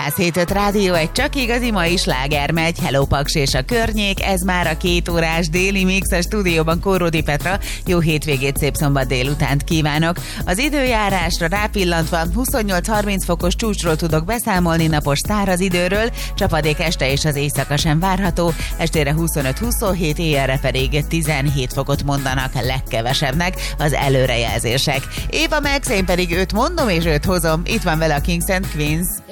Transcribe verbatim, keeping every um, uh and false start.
száz hét öt Rádió, egy csak igazi mai sláger megy. Hello Paks és a környék, ez már a két órás déli mix a stúdióban. Kóródi Petra, jó hétvégét, szép szombat délutánt kívánok. Az időjárásra rápillantva huszonnyolc harminc fokos csúcsról tudok beszámolni, napos száraz időről, csapadék este és az éjszaka sem várható, estére huszonöt huszonhét, éjjelre pedig tizenhét fokot mondanak legkevesebbnek az előrejelzések. Éva Max, én pedig őt mondom és őt hozom, itt van vele a Kings and Queens.